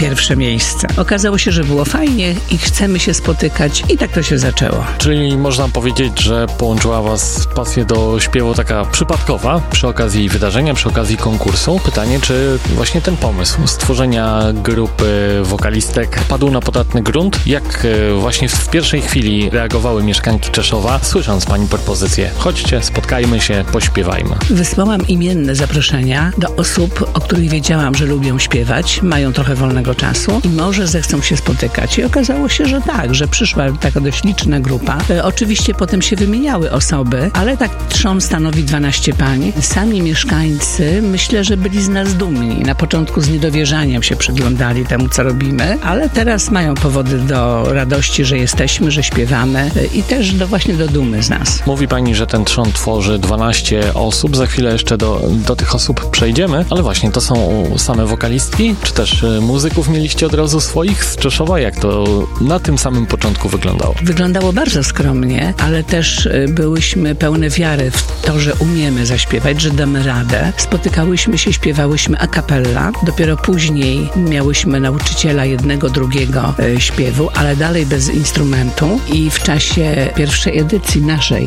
pierwsze miejsce. Okazało się, że było fajnie i chcemy się spotykać i tak to się zaczęło. Czyli można powiedzieć, że połączyła was pasja do śpiewu taka przypadkowa przy okazji wydarzenia, przy okazji konkursu. Pytanie, czy właśnie ten pomysł stworzenia grupy wokalistek padł na podatny grunt? Jak właśnie w pierwszej chwili reagowały mieszkanki Czeszowa, słysząc pani propozycję? Chodźcie, spotkajmy się, pośpiewajmy. Wysłałam imienne zaproszenia do osób, o których wiedziałam, że lubią śpiewać, mają trochę wolnego czasu i może zechcą się spotykać. I okazało się, że tak, że przyszła taka dość liczna grupa. Oczywiście potem się wymieniały osoby, ale tak trzon stanowi 12 pań. Sami mieszkańcy, myślę, że byli z nas dumni. Na początku z niedowierzaniem się przyglądali temu, co robimy, ale teraz mają powody do radości, że jesteśmy, że śpiewamy i też właśnie do dumy z nas. Mówi pani, że ten trzon tworzy 12 osób. Za chwilę jeszcze do tych osób przejdziemy, ale właśnie to są same wokalistki? Czy też muzyków mieliście od razu swoich z Czeszowa? Jak to na tym samym początku wyglądało? Wyglądało bardzo skromnie, ale też byłyśmy pełne wiary w to, że umiemy zaśpiewać, że damy radę. Spotykałyśmy się, śpiewałyśmy a cappella. Dopiero później miałyśmy nauczyciela jednego, drugiego śpiewu, ale dalej bez instrumentu i w czasie pierwszej edycji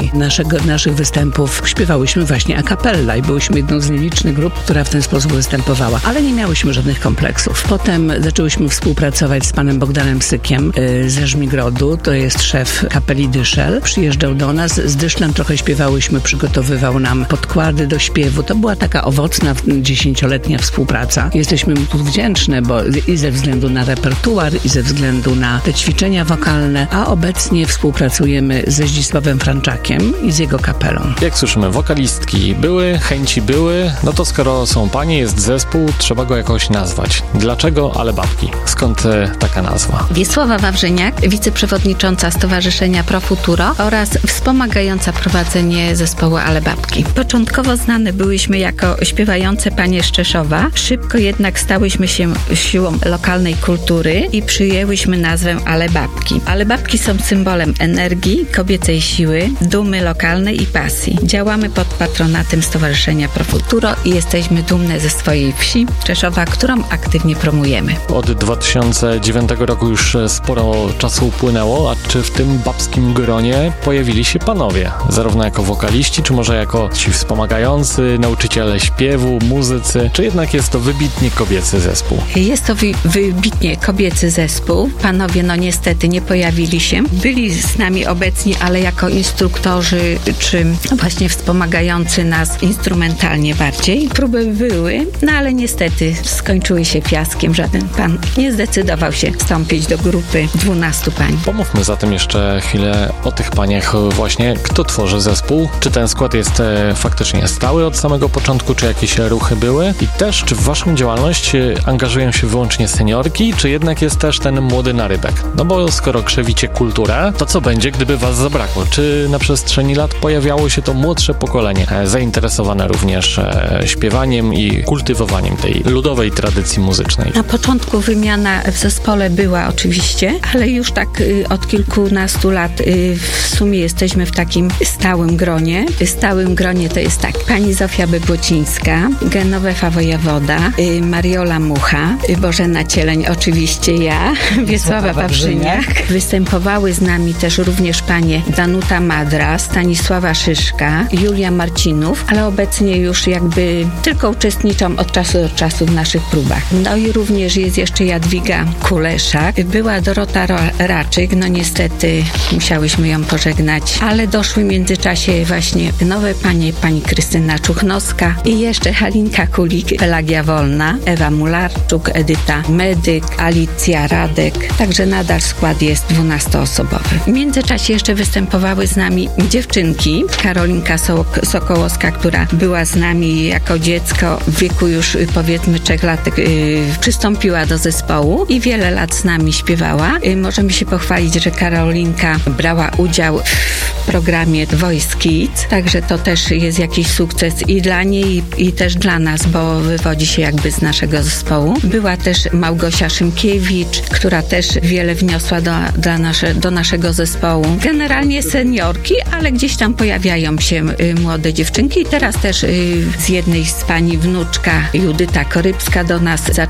naszych występów śpiewałyśmy właśnie a cappella i byłyśmy jedną z nielicznych grup, która w ten sposób występowała, ale nie miałyśmy żadnych kompleksów. Potem zaczęłyśmy współpracować z panem Bogdanem Sykiem ze Żmigrodu, to jest szef kapeli Dyszel. Przyjeżdżał do nas, z Dyszlem trochę śpiewałyśmy, przygotowywał nam podkłady do śpiewu. To była taka owocna 10-letnia współpraca. Jesteśmy mu tu wdzięczne, bo i ze względu na repertuar, i ze względu na te ćwiczenia wokalne, a obecnie współpracujemy ze Zdzisławem Franczakiem i z jego kapelą. Jak słyszymy, wokalistki były, chęci były, no to skoro są panie, jest zespół, trzeba go jakoś nazwać. Dlaczego Ale Babki? Skąd taka nazwa? Wiesława Wawrzyniak, wiceprzewodnicząca Stowarzyszenia Pro Futuro oraz wspomagająca prowadzenie zespołu Ale Babki. Początkowo znane byłyśmy jako śpiewające panie z Czeszowa, szybko jednak stałyśmy się siłą lokalnej kultury i przyjęłyśmy nazwę Ale Babki. Ale Babki są symbolem energii, kobiecej siły, dumy lokalnej i pasji. Działamy pod patronatem Stowarzyszenia Pro Futuro i jesteśmy dumne ze swojej wsi Czeszowa, którą aktywnie promujemy. Od 2009 roku już sporo czasu upłynęło, a czy w tym babskim gronie pojawili się panowie? Zarówno jako wokaliści, czy może jako ci wspomagający, nauczyciele śpiewu, muzycy, czy jednak jest to wybitnie kobiecy zespół? Jest to wybitnie kobiecy zespół. Panowie niestety nie pojawili się. Byli z nami obecni, ale jako instruktorzy, czy właśnie wspomagający nas instrumentalnie bardziej. Próby były, ale niestety skończyły się fiaskiem. Żaden pan nie zdecydował się wstąpić do grupy 12 pań. Pomówmy zatem jeszcze chwilę o tych paniach właśnie. Kto tworzy zespół? Czy ten skład jest faktycznie stały od samego początku, czy jakieś ruchy były? I też, czy w waszą działalność angażują się wyłącznie seniorki, czy jednak jest też ten młody narybek? No bo skoro krzewicie kulturę, to co będzie, gdyby was zabrakło? Czy na przestrzeni lat pojawiało się to młodsze pokolenie, zainteresowane również śpiewaniem i kultywowaniem tej ludowej tradycji muzycznej? Na początku wymiana w zespole była oczywiście, ale już tak od kilkunastu lat w sumie jesteśmy w takim stałym gronie. Stałym gronie to jest tak: pani Zofia Bybłocińska, Genowefa Wojewoda, Mariola Mucha, Bożena Cieleń, oczywiście ja, Wiesława Wawrzyniak. Występowały z nami też również panie Danuta Madra, Stanisława Szyszka, Julia Marcinów, ale obecnie już jakby tylko uczestniczą od czasu do czasu w naszych próbach. No i również jest jeszcze Jadwiga Kuleszak, była Dorota Raczyk, niestety musiałyśmy ją pożegnać, ale doszły w międzyczasie właśnie nowe panie, pani Krystyna Czuchnowska i jeszcze Halinka Kulik, Pelagia Wolna, Ewa Mularczuk, Edyta Medyk, Alicja Radek, także nadal skład jest 12-osobowy. W międzyczasie jeszcze występowały z nami dziewczynki, Karolinka Sokołowska, która była z nami jako dziecko w wieku już powiedzmy 3 lat, przystąpiła do zespołu i wiele lat z nami śpiewała. Możemy się pochwalić, że Karolinka brała udział w programie Voice Kids, także to też jest jakiś sukces i dla niej, i też dla nas, bo wywodzi się jakby z naszego zespołu. Była też Małgosia Szymkiewicz, która też wiele wniosła do naszego zespołu. Generalnie seniorki, ale gdzieś tam pojawiają się młode dziewczynki i teraz też z jednej z pani wnuczka Judyta Korybska do nas